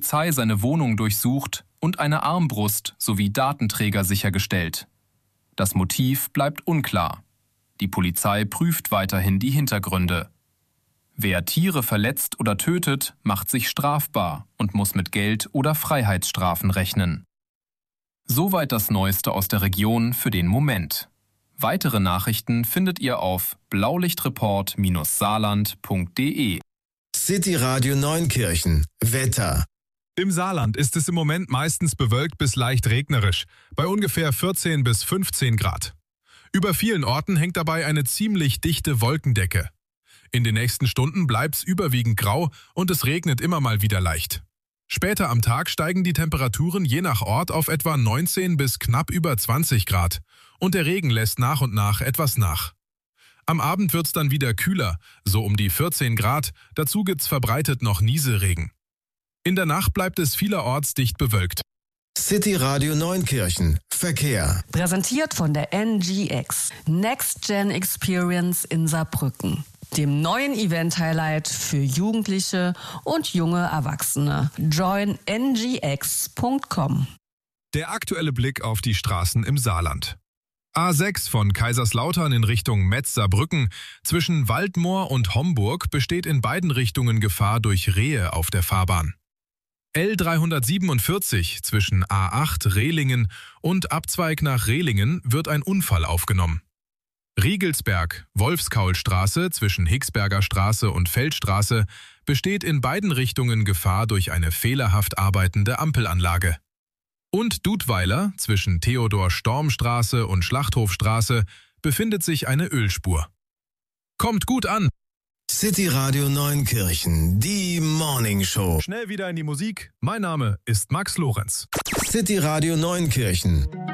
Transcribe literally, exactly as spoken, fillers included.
Polizei seine Wohnung durchsucht und eine Armbrust sowie Datenträger sichergestellt. Das Motiv bleibt unklar. Die Polizei prüft weiterhin die Hintergründe. Wer Tiere verletzt oder tötet, macht sich strafbar und muss mit Geld- oder Freiheitsstrafen rechnen. Soweit das Neueste aus der Region für den Moment. Weitere Nachrichten findet ihr auf blaulichtreport Saarland punkt de. City Radio Neunkirchen. Wetter. Im Saarland ist es im Moment meistens bewölkt bis leicht regnerisch, bei ungefähr vierzehn bis fünfzehn Grad. Über vielen Orten hängt dabei eine ziemlich dichte Wolkendecke. In den nächsten Stunden bleibt's überwiegend grau und es regnet immer mal wieder leicht. Später am Tag steigen die Temperaturen je nach Ort auf etwa neunzehn bis knapp über zwanzig Grad und der Regen lässt nach und nach etwas nach. Am Abend wird's dann wieder kühler, so um die vierzehn Grad, dazu gibt's verbreitet noch Nieselregen. In der Nacht bleibt es vielerorts dicht bewölkt. City Radio Neunkirchen. Verkehr. Präsentiert von der N G X. Next Gen Experience in Saarbrücken. Dem neuen Event-Highlight für Jugendliche und junge Erwachsene. join n g x punkt com. Der aktuelle Blick auf die Straßen im Saarland. A sechs von Kaiserslautern in Richtung Metz-Saarbrücken zwischen Waldmoor und Homburg besteht in beiden Richtungen Gefahr durch Rehe auf der Fahrbahn. L dreihundertsiebenundvierzig zwischen A acht Rehlingen und Abzweig nach Rehlingen wird ein Unfall aufgenommen. Riegelsberg, Wolfskaulstraße zwischen Hicksberger Straße und Feldstraße besteht in beiden Richtungen Gefahr durch eine fehlerhaft arbeitende Ampelanlage. Und Dudweiler zwischen Theodor-Storm-Straße und Schlachthofstraße befindet sich eine Ölspur. Kommt gut an! City Radio Neunkirchen, die Morning Show. Schnell wieder in die Musik. Mein Name ist Max Lorenz. City Radio Neunkirchen.